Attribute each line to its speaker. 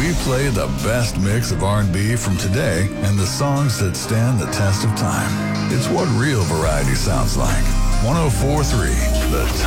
Speaker 1: We play the best mix of R&B from today and the songs that stand the test of time. It's what real variety sounds like. 104.3 The